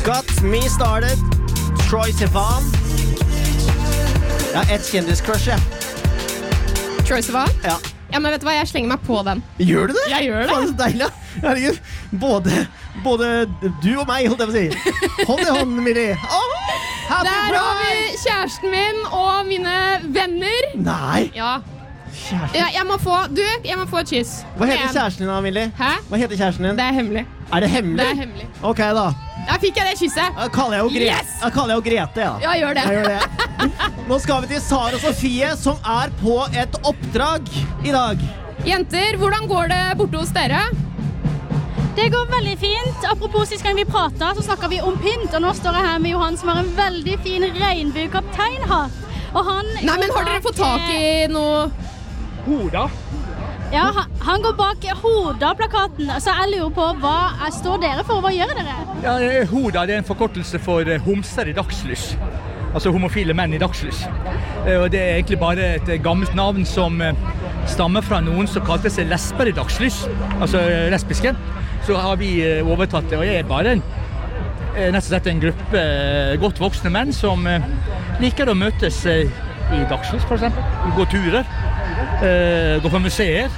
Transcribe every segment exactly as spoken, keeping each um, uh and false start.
Got me started. Troye Sivan. Ja, et kjendiscrush, ja. Troye Sivan? Ja. Ja, men vet du hva, jeg slenger meg på den. Gjør du det? Jeg gjør det. Faen, så deilig. Herregud. Både, både du og meg, holdt jeg på å si. Hånd i hånd, Millie. Oh, happy Der pride! har vi kjæresten min og mine venner. Nei. Ja. Kjæresten. Ja, jeg må få, du, jeg må få et kyss. Hva heter En. kjæresten din da, Millie? Hæ? Hva heter kjæresten din? Det er hemmelig. Er det hemmelig? Det er hemmelig. Ok, da. Der fikk jeg det kysset. Da kaller jeg jo Grete. Yes! Da kaller jeg jo Grete, ja. Ja, gjør det. Jeg gjør det. Nå skal vi til Sara Sofie, som er på et oppdrag i dag. Jenter, hvordan går det borte hos dere? Det går veldig fint. Apropos sist gang vi pratet, så snakket vi om pynt, og nå står jeg her med Johan, som har en veldig fin regnbuekapteinhatt. Og han... Nei, men har dere fått tak i noe... Hoda? Ja, han, han går bak Hoda-plakaten, så jeg lurer på hva er, står dere for, hva gjør dere? Ja, Hoda det er en forkortelse for eh, homser i dagslys. Altså homofile menn i dagslys. Eh, Og det er egentlig bare et eh, gammelt navn som eh, stammer fra noen som kalte seg lesber i dagslys. Altså eh, lesbiske. Så har vi eh, overtatt det, og jeg er bare en, eh, nesten sett en gruppe eh, godt voksne menn som eh, liker å møtes eh, i dagslys, for eksempel. Gå turer. Uh, gå på museer,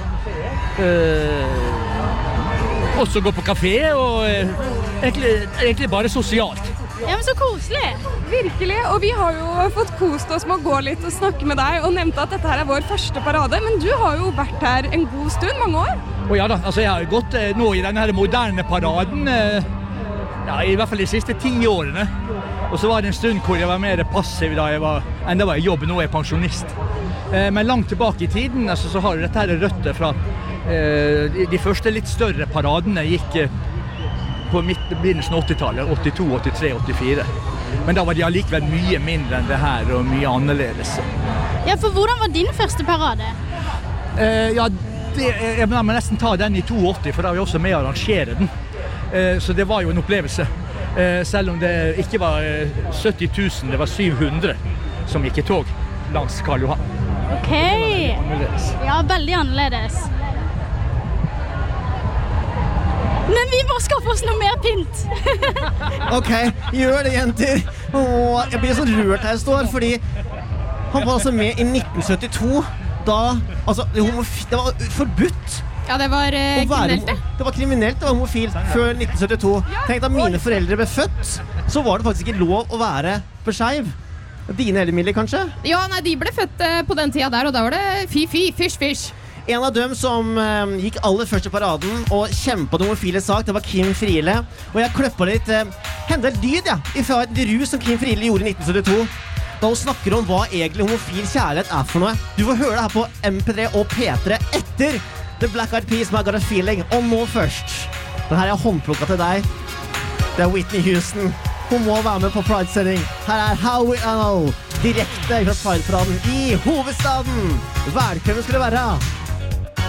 uh, også gå på kafé, og uh, egentlig, egentlig bare sosialt. Ja, men så koselig. Virkelig, og vi har jo fått kost oss med å gå litt og snakke med deg, og nevnte at dette her er vår første parade, men du har jo vært her en god stund, mange år. Og ja da, altså jeg har gått uh, nå i denne her moderne paraden, uh, ja, i hvert fall de siste ti årene. Og så var det en stund hvor jeg var mer passiv da jeg var, enda var i jobb, nå er jeg pensjonist. Men langt tilbake i tiden altså, så har dette her røtter fra eh, de første litt større paradene gikk eh, på begynnelsen av åttitallet, åttito, åttitre, åttifire. Men da var de allikevel mye mindre enn det her og mye annerledes. Ja, for hvordan var din første parade? Eh, ja, det, jeg må nesten ta den i åttito, for da var jeg også med å arrangere den. Eh, så det var jo en opplevelse. Eh, selv om det ikke var eh, sytti tusen, det var syv hundre som gikk i tog langs Karl Johan. Ok, ja, veldig annerledes. Men vi må skaffe oss noe mer pynt. Ok, gjør det, jenter. Åh, jeg blir så rørt her, står, fordi han var altså med i nitten syttito. Da, altså, det, homofi- det var forbudt. Ja, det var eh, å være- kriminelt, det. Det var kriminelt, det var homofilt før nitten syttito. Tenk da mine foreldre ble født, så var det faktisk ikke lov å være for skeiv. Dine eller Millie, kanskje? Ja, nei, de ble født eh, på den tida der, og da var det fy-fy, fish-fish. En av dem som eh, gikk aller først i paraden og kjempet homofile sak, det var Kim Friele. Og jeg kløppet litt eh, henne lyd, ja, ifra et intervju som Kim Friele gjorde i nitten syttito. Da hun snakker om hva egentlig homofil kjærlighet er for noe. Du får høre det her på M P tre og P tre etter The Black Eyed Peas med I Got a Feeling. Og nå først. Den her er håndplukket til deg. Det er Whitney Houston. Hun må være med på Pride-sending. Her er How We Know, direkte fra Pride-paraden i hovedstaden. Velkommen skal det være.